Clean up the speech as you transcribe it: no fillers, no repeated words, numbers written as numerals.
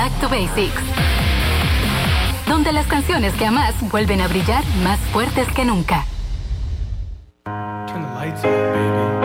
Back to Basics, donde las canciones que amas vuelven a brillar más fuertes que nunca. Turn the lights on, baby.